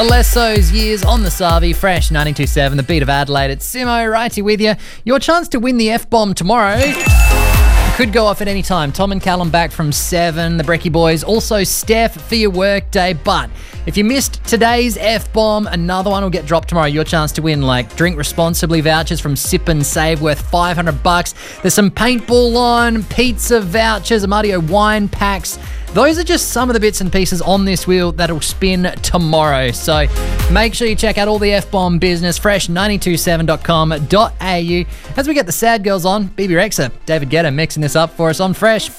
Alesso's Years on the Savi, Fresh 92.7, the beat of Adelaide. It's Simo Righty with you. Your chance to win the F-Bomb tomorrow could go off at any time. Tom and Callum back from 7, the Brecky boys. Also Steph for your work day. But if you missed today's F-Bomb, another one will get dropped tomorrow. Your chance to win like Drink Responsibly vouchers from Sip and Save worth $500. There's some paintball on, pizza vouchers, Amadio wine packs. Those are just some of the bits and pieces on this wheel that'll spin tomorrow. So make sure you check out all the F-Bomb business, fresh927.com.au. As we get the sad girls on, BB Rexa, David Guetta mixing this up for us on Fresh.